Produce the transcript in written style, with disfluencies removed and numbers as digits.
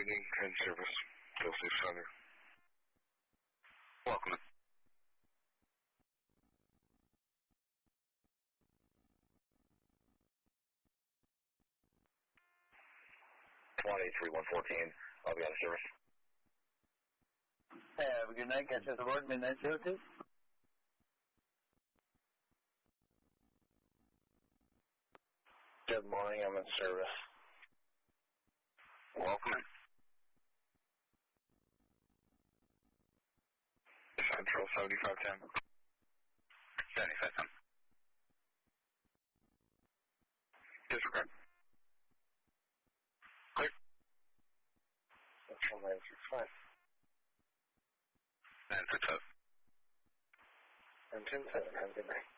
evening, and service. Go Safe Center. Welcome. 114. I'll be out of service. Hey, have a good night. Catch you at the board, midnight 02. Good morning, I'm in service. Welcome. Central 7510. 7510. Disregard. Clear. Central 965. 960. And 107. Have a good night.